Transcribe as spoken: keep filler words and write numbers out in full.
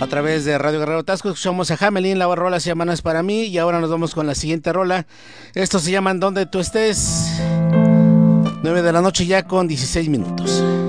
a través de Radio Guerrero Tasco. Escuchamos a Hamelin, la rola se llama No es para mí. Y ahora nos vamos con la siguiente rola. Estos se llaman Donde tú estés. nueve de la noche ya con dieciséis minutos.